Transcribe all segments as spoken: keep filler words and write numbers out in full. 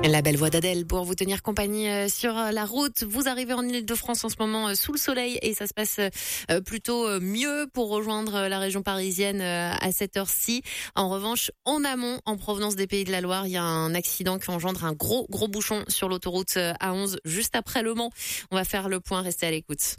La belle voix d'Adèle pour vous tenir compagnie sur la route. Vous arrivez en Ile-de-France en ce moment sous le soleil et ça se passe plutôt mieux pour rejoindre la région parisienne à cette heure-ci. En revanche, en amont, en provenance des Pays de la Loire, il y a un accident qui engendre un gros, gros bouchon sur l'autoroute A onze juste après Le Mans. On va faire le point, restez à l'écoute.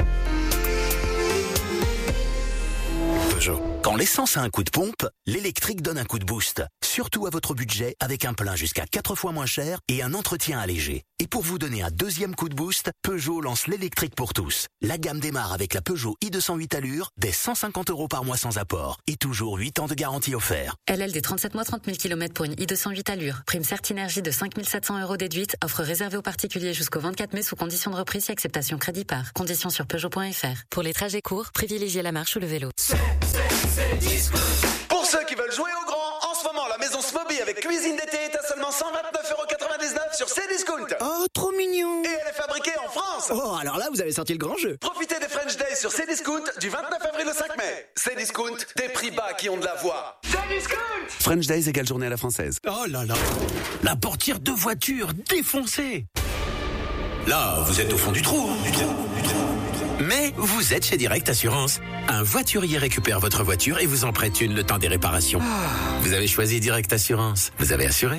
Peugeot. Quand l'essence a un coup de pompe, l'électrique donne un coup de boost. Surtout à votre budget, avec un plein jusqu'à quatre fois moins cher et un entretien allégé. Et pour vous donner un deuxième coup de boost, Peugeot lance l'électrique pour tous. La gamme démarre avec la Peugeot i deux cent huit Allure, dès cent cinquante euros par mois sans apport. Et toujours huit ans de garantie offert. L L D trente-sept mois, trente mille kilomètres pour une i deux cent huit Allure. Prime Certinergie de cinq mille sept cents euros déduite. Offre réservée aux particuliers jusqu'au vingt-quatre mai sous condition de reprise et acceptation crédit par. Conditions sur Peugeot point F R. Pour les trajets courts, privilégiez la marche ou le vélo. C'est, c'est, c'est Discount. Pour ceux qui veulent jouer au grand, en ce moment, la maison Smoby avec cuisine d'été est à seulement cent vingt-neuf euros quatre-vingt-dix-neuf sur Cdiscount. Oh, trop mignon. Et elle est fabriquée en France. Oh, alors là, vous avez sorti le grand jeu. Profitez des French Days sur Cdiscount du vingt-neuf avril au cinq mai. Cdiscount, des prix bas qui ont de la voix. Cdiscount. French Days égale journée à la française. Oh là là. La portière de voiture défoncée. Là, vous êtes au fond du trou, hein, du trou, du trou. Mais vous êtes chez Direct Assurance. Un voiturier récupère votre voiture et vous en prête une le temps des réparations. Ah. Vous avez choisi Direct Assurance. Vous avez assuré.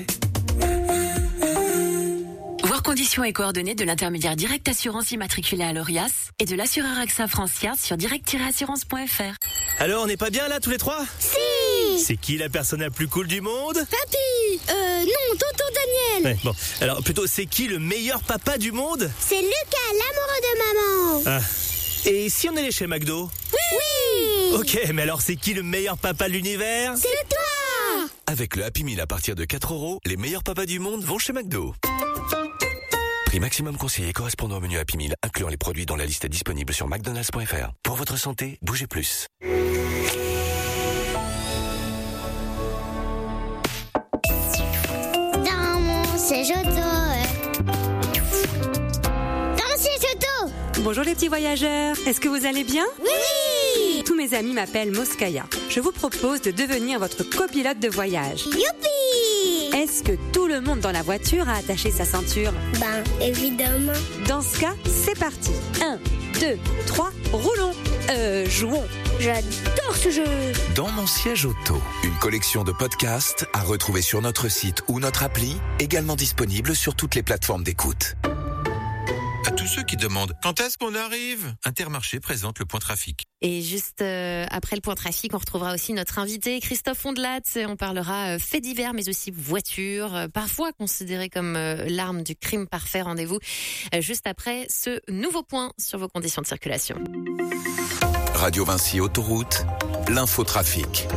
Voir conditions et coordonnées de l'intermédiaire Direct Assurance immatriculé à l'Orias et de l'assureur AXA Francia sur direct tiret assurance point f r. Alors, on n'est pas bien là tous les trois ? Si. C'est qui la personne la plus cool du monde ? Papy. Euh, non, tonton Daniel. Ouais, bon, alors plutôt, c'est qui le meilleur papa du monde ? C'est Lucas, l'amoureux de maman. Ah. Et si on allait chez McDo ? Oui. Ok, mais alors c'est qui le meilleur papa de l'univers ? C'est toi. Avec le Happy Meal à partir de quatre euros, les meilleurs papas du monde vont chez McDo. Prix maximum conseillé correspondant au menu Happy Meal, incluant les produits dont la liste est disponible sur mcdonalds point f r. Pour votre santé, bougez plus. Dans mon siège auto. Dans mon siège auto. Bonjour les petits voyageurs, est-ce que vous allez bien ? Oui. Tous mes amis m'appellent Moskaya. Je vous propose de devenir votre copilote de voyage. Youpi. Est-ce que tout le monde dans la voiture a attaché sa ceinture ? Ben, évidemment. Dans ce cas, c'est parti. un, deux, trois, roulons. Euh, jouons. J'adore ce jeu. Dans mon siège auto, une collection de podcasts à retrouver sur notre site ou notre appli, également disponible sur toutes les plateformes d'écoute. À tous ceux qui demandent quand est-ce qu'on arrive, Intermarché présente le point trafic. Et juste euh, après le point trafic, on retrouvera aussi notre invité Christophe Ondelat. On parlera euh, faits divers, mais aussi voitures, euh, parfois considérées comme euh, l'arme du crime parfait. Rendez-vous euh, juste après ce nouveau point sur vos conditions de circulation. Radio Vinci Autoroute, l'infotrafic.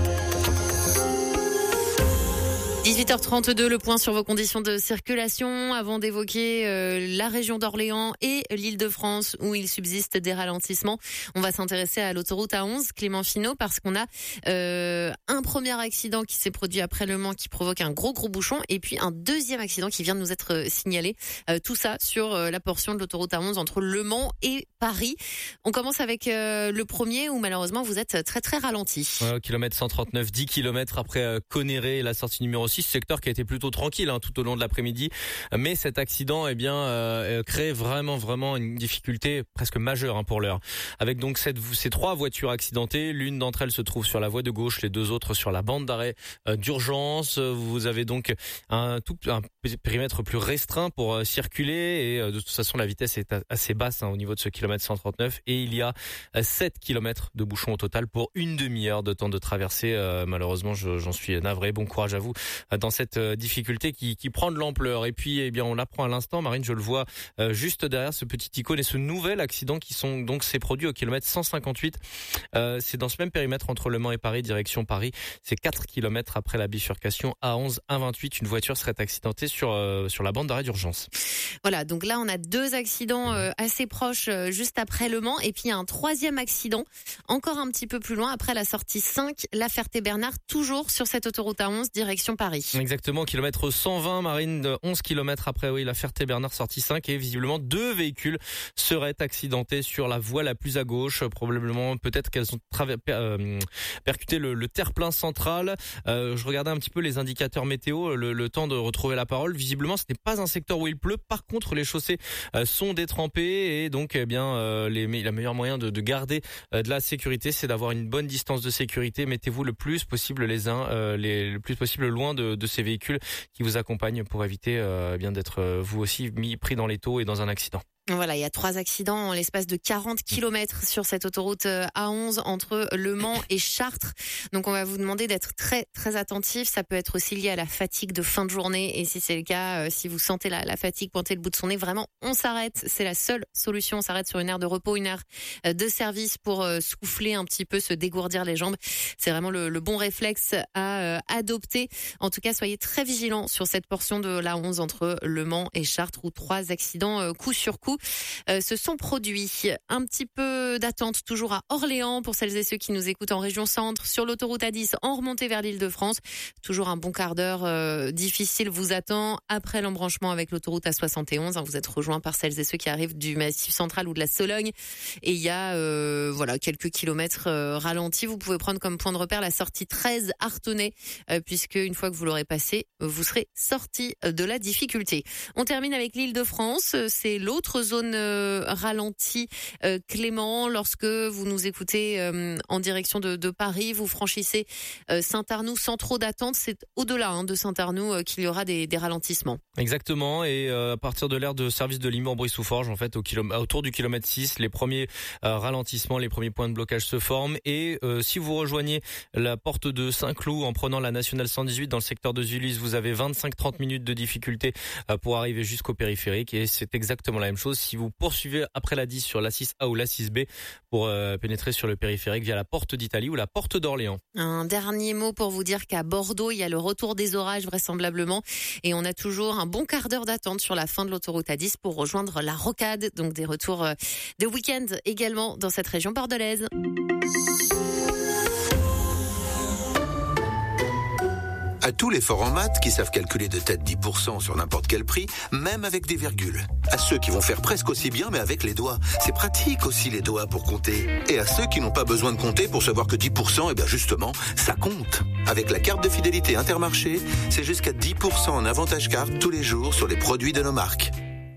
dix-huit heures trente-deux, le point sur vos conditions de circulation avant d'évoquer euh, la région d'Orléans et l'Île-de-France où il subsiste des ralentissements. On va s'intéresser à l'autoroute A onze, Clément Finot, parce qu'on a euh, un premier accident qui s'est produit après Le Mans qui provoque un gros gros bouchon et puis un deuxième accident qui vient de nous être signalé. Euh, tout ça sur euh, la portion de l'autoroute A onze entre Le Mans et Paris. On commence avec euh, le premier où malheureusement vous êtes très très ralenti. Ouais, au kilomètre cent trente-neuf, dix kilomètres après euh, Conneré, la sortie numéro six, secteur qui a été plutôt tranquille hein, tout au long de l'après-midi, mais cet accident eh bien euh, crée vraiment vraiment une difficulté presque majeure hein, pour l'heure. Avec donc cette, ces trois voitures accidentées, l'une d'entre elles se trouve sur la voie de gauche, les deux autres sur la bande d'arrêt euh, d'urgence. Vous avez donc un tout un périmètre plus restreint pour euh, circuler et euh, de toute façon la vitesse est assez basse hein, au niveau de ce kilomètre cent trente-neuf et il y a euh, sept kilomètres de bouchons au total pour une demi-heure de temps de traversée. Euh, malheureusement, je, j'en suis navré. Bon courage à vous dans cette difficulté qui, qui prend de l'ampleur. Et puis, eh bien, on l'apprend à l'instant, Marine, je le vois euh, juste derrière ce petit icône et ce nouvel accident qui sont donc s'est produit au kilomètre cent cinquante-huit. Euh, c'est dans ce même périmètre entre Le Mans et Paris, direction Paris. C'est quatre kilomètres après la bifurcation A onze un vingt-huit. Une voiture serait accidentée sur euh, sur la bande d'arrêt d'urgence. Voilà, donc là, on a deux accidents euh, assez proches euh, juste après Le Mans. Et puis, il y a un troisième accident encore un petit peu plus loin après la sortie cinq, La Ferté-Bernard, toujours sur cette autoroute A onze, direction Paris. Paris. Exactement, kilomètre cent vingt, Marine, onze kilomètres après, oui, la Ferté-Bernard sortie cinq, et visiblement deux véhicules seraient accidentés sur la voie la plus à gauche, probablement, peut-être qu'elles ont traver- euh, percuté le, le terre-plein central. Euh, je regardais un petit peu les indicateurs météo, le, le temps de retrouver la parole. Visiblement, ce n'est pas un secteur où il pleut. Par contre, les chaussées euh, sont détrempées, et donc, eh bien, euh, les, le meilleur moyen de, de garder euh, de la sécurité, c'est d'avoir une bonne distance de sécurité. Mettez-vous le plus possible les uns, euh, les, le plus possible loin de, de ces véhicules qui vous accompagnent pour éviter euh, bien d'être euh, vous aussi mis pris dans l'étau et dans un accident. Voilà, il y a trois accidents en l'espace de quarante kilomètres sur cette autoroute A onze entre Le Mans et Chartres. Donc on va vous demander d'être très très attentif. Ça peut être aussi lié à la fatigue de fin de journée. Et si c'est le cas, euh, si vous sentez la, la fatigue pointer le bout de son nez, vraiment on s'arrête. C'est la seule solution. On s'arrête sur une aire de repos, une aire de service pour euh, souffler un petit peu, se dégourdir les jambes. C'est vraiment le, le bon réflexe à euh, adopter. En tout cas, soyez très vigilants sur cette portion de l'A onze entre Le Mans et Chartres où trois accidents euh, coup sur coup Euh, se sont produits. Un petit peu d'attente toujours à Orléans pour celles et ceux qui nous écoutent en région centre, sur l'autoroute A dix en remontée vers l'Île-de-France. Toujours un bon quart d'heure euh, difficile vous attend après l'embranchement avec l'autoroute A soixante et onze. Hein, vous êtes rejoints par celles et ceux qui arrivent du Massif central ou de la Sologne. Et il y a euh, voilà quelques kilomètres euh, ralentis. Vous pouvez prendre comme point de repère la sortie treize Artenay, euh, puisque une fois que vous l'aurez passé, vous serez sorti de la difficulté. On termine avec l'Île-de-France. C'est l'autre zone euh, ralentie, euh, Clément, lorsque vous nous écoutez euh, en direction de, de Paris, vous franchissez euh, Saint-Arnoux sans trop d'attente. C'est au-delà hein, de Saint-Arnoux euh, qu'il y aura des, des ralentissements. Exactement, et euh, à partir de l'aire de service de Limbourg-Brie-sous-Forges, en fait, au kilom- autour du kilomètre six, les premiers euh, ralentissements, les premiers points de blocage se forment. Et euh, si vous rejoignez la porte de Saint-Cloud en prenant la nationale cent dix-huit dans le secteur de Zulus, vous avez vingt-cinq à trente minutes de difficulté euh, pour arriver jusqu'au périphérique. Et c'est exactement la même chose si vous poursuivez après la dix sur la six A ou la six B pour euh, pénétrer sur le périphérique via la porte d'Italie ou la porte d'Orléans. Un dernier mot pour vous dire qu'à Bordeaux, il y a le retour des orages vraisemblablement, et on a toujours un bon quart d'heure d'attente sur la fin de l'autoroute A dix pour rejoindre la Rocade, donc des retours de week-end également dans cette région bordelaise. À tous les forts en maths qui savent calculer de tête dix pour cent sur n'importe quel prix, même avec des virgules. À ceux qui vont faire presque aussi bien mais avec les doigts. C'est pratique aussi les doigts pour compter. Et à ceux qui n'ont pas besoin de compter pour savoir que dix pour cent, eh bien justement, ça compte. Avec la carte de fidélité Intermarché, c'est jusqu'à dix pour cent en avantage carte tous les jours sur les produits de nos marques.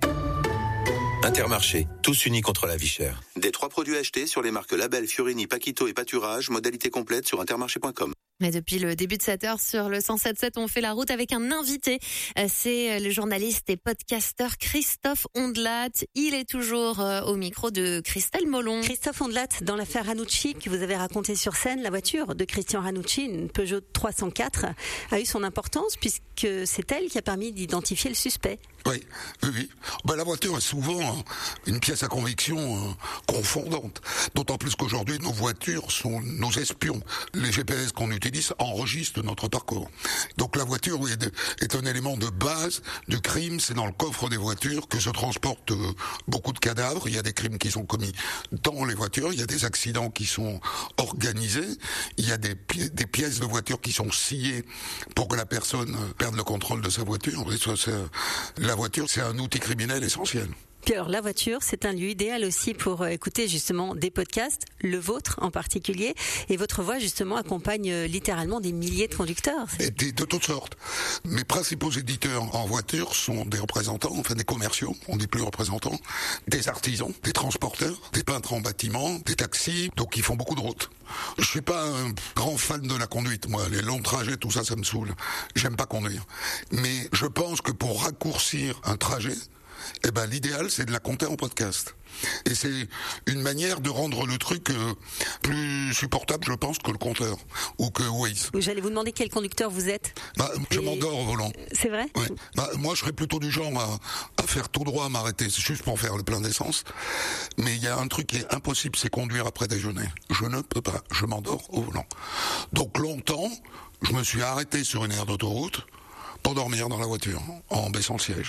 Intermarché, tous unis contre la vie chère. Des trois produits achetés sur les marques Label, Fiorini, Paquito et Pâturage, modalité complète sur intermarché point com. Mais depuis le début de cette heure sur le cent sept sept, on fait la route avec un invité. C'est le journaliste et podcasteur Christophe Ondelat. Il est toujours au micro de Christelle Molon. Christophe Ondelat, dans l'affaire Ranucci que vous avez racontée sur scène, la voiture de Christian Ranucci, une Peugeot trois cent quatre, a eu son importance puisque c'est elle qui a permis d'identifier le suspect. Oui, oui, oui. Ben, la voiture est souvent hein, une pièce à conviction euh, confondante. D'autant plus qu'aujourd'hui, nos voitures sont nos espions. Les G P S qu'on utilise enregistrent notre parcours. Donc la voiture oui, est un élément de base du crime. C'est dans le coffre des voitures que se transportent euh, beaucoup de cadavres. Il y a des crimes qui sont commis dans les voitures. Il y a des accidents qui sont organisés. Il y a des, pi- des pièces de voiture qui sont sciées pour que la personne perde le contrôle de sa voiture. Et ça, c'est, la voiture, c'est un outil criminel essentiel. Puis alors, la voiture, c'est un lieu idéal aussi pour écouter justement des podcasts, le vôtre en particulier, et votre voix justement accompagne littéralement des milliers de conducteurs. Et de, de toutes sortes. Mes principaux éditeurs en voiture sont des représentants, enfin des commerciaux, on dit plus représentants, des artisans, des transporteurs, des peintres en bâtiment, des taxis, donc ils font beaucoup de routes. Je suis pas un grand fan de la conduite, moi, les longs trajets, tout ça, ça me saoule. J'aime pas conduire. Mais je pense que pour raccourcir un trajet, eh ben, l'idéal, c'est de la compter en podcast. Et c'est une manière de rendre le truc euh, plus supportable, je pense, que le compteur ou que Waze. J'allais vous demander quel conducteur vous êtes. Bah, je Et... m'endors au volant. C'est vrai ? Ouais. Bah, moi, je serais plutôt du genre à, à faire tout droit, à m'arrêter, c'est juste pour faire le plein d'essence. Mais il y a un truc qui est impossible, c'est conduire après déjeuner. Je ne peux pas, je m'endors au volant. Donc longtemps, je me suis arrêté sur une aire d'autoroute pour dormir dans la voiture, en baissant le siège.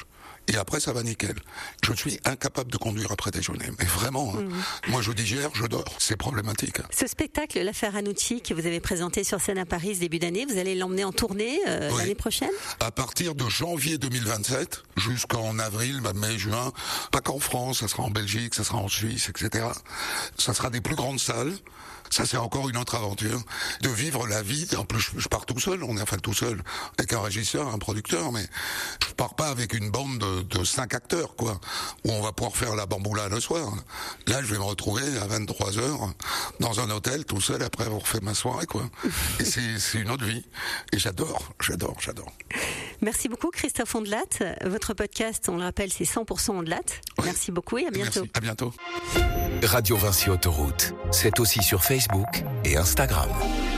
et après ça va nickel. Je suis incapable de conduire après déjeuner, mais vraiment, hein. mmh. moi je digère, je dors, c'est problématique. Ce spectacle, l'affaire Ranucci, que vous avez présenté sur scène à Paris ce début d'année, vous allez l'emmener en tournée euh, oui. l'année prochaine ? À partir de janvier deux mille vingt-sept jusqu'en avril, mai, juin, pas qu'en France, ça sera en Belgique, ça sera en Suisse, et cetera. Ça sera des plus grandes salles. Ça, c'est encore une autre aventure, de vivre la vie. En plus, je pars tout seul, on est enfin tout seul, avec un régisseur, un producteur, mais je pars pas avec une bande de, de cinq acteurs, quoi, où on va pouvoir faire la bamboula le soir. Là, je vais me retrouver à vingt-trois heures dans un hôtel, tout seul, après avoir fait ma soirée, quoi. Et c'est, c'est une autre vie. Et j'adore, j'adore, j'adore. Merci beaucoup, Christophe Ondelat. Votre podcast, on le rappelle, c'est cent pour cent Ondelat. Oui. Merci beaucoup et à bientôt. Merci. À bientôt. Radio Vinci Autoroute, c'est aussi sur Facebook et Instagram.